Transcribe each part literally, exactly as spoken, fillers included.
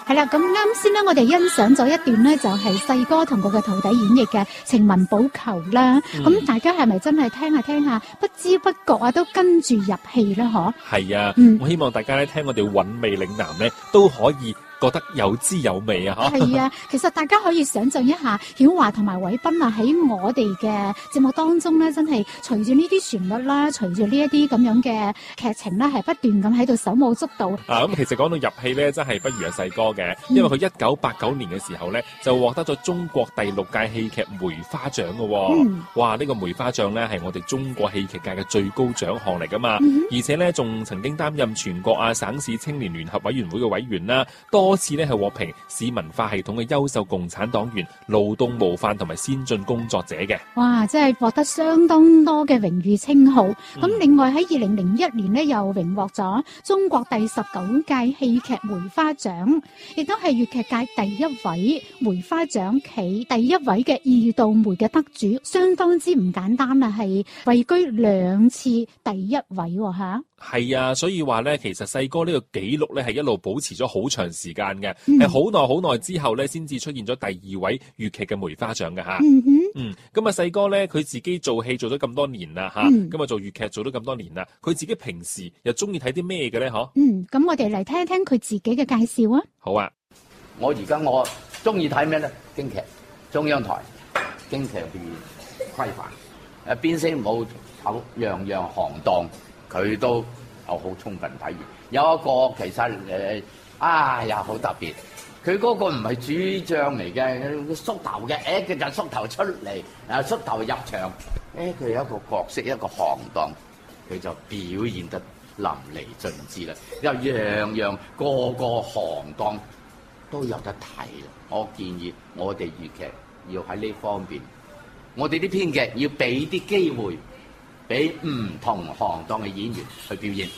係啦，咁啱先咧，我哋欣賞咗一段咧，就係細哥同佢嘅徒弟演繹嘅《情文寶球》啦。咁、嗯、大家係咪真係聽下聽下，不知不覺啊，都跟住入戲咧？嗬。係啊，嗯、我希望大家咧聽我哋韻味嶺南咧，都可以覺得有滋有味啊！嗬。係啊，其實大家可以想象一下，曉華同埋偉斌啊，喺我哋嘅節目當中咧，真係隨住呢啲旋律啦，隨住呢一啲咁樣嘅劇情咧，係不斷咁喺度手舞足蹈。啊，咁其實講到入戲咧，真係不如阿細哥嘅，因為佢一九八九年嘅時候咧，就獲得咗中國第六屆戲劇梅花獎嘅、哦。嗯。哇！呢、這個梅花獎咧係我哋中國戲劇界嘅最高獎項嚟噶嘛，嗯、而且咧仲曾經擔任全國啊省市青年聯合委員會嘅委員啦，多次咧係獲評市文化系統嘅優秀共產黨員、勞動模範同埋先進工作者嘅。哇！即係獲得相當多嘅榮譽稱號。咁、嗯、另外喺二零零一年呢，又榮獲咗中國第十九屆戲劇梅花獎，亦都係粵劇界第一位梅花獎暨第一位嘅二道梅嘅得主，相當之唔簡單啊！係位居兩次第一位吓。係啊，所以話咧，其實細哥呢個紀錄咧係一路保持咗好長時間嘅，係好耐好耐之後咧，先至出現咗第二位粵劇嘅梅花獎嘅吓。嗯哼，嗯，咁啊細哥咧，佢自己做戲做咗咁多年啦吓，咁啊、嗯、做粵劇做咗咁多年啦，佢自己平時又中意睇啲咩嘅咧？嗬？嗯，咁我哋嚟聽一聽佢自己嘅介紹啊。好啊， 我而家我中意睇咩咧？京劇，中央台京劇表演規範，誒邊聲舞口樣樣行當。佢都有好充分體驗，有一個其實誒啊又好特別，佢嗰個唔係主將嚟嘅，縮頭嘅，誒佢就縮頭出嚟，啊縮頭入場，誒佢有一個角色一個行當，佢就表現得淋漓盡致啦，又樣樣個個行當都有得睇啦。我建議我哋粵劇要喺呢方面，我哋啲編劇要俾啲機會。俾唔同行當嘅演員去表演。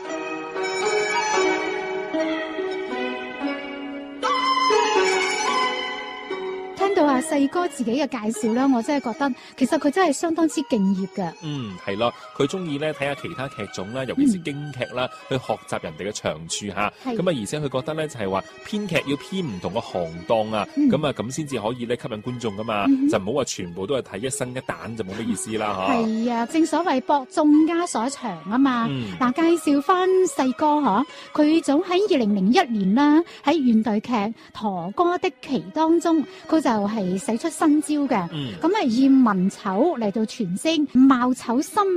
聽到阿細哥自己嘅介紹咧，我真係覺得其實佢真係相當之敬業嘅。嗯，係咯，佢中意咧睇下其他劇種啦，尤其是京劇啦，嗯、去學習人哋嘅長處嚇。咁啊，而且佢覺得咧就係話編劇要編唔同嘅行當啊，咁啊咁先至可以咧吸引觀眾噶嘛，嗯、就唔好話全部都係睇一生一蛋就冇乜意思啦嚇。係啊，正所謂博眾家所長啊嘛。嗱、嗯，介紹翻細哥嗬，佢早喺二零零一年啦，喺現代劇《駝歌的旗》當中，佢就係使出新招嘅。咁啊、嗯、以文丑嚟到詮釋貌醜心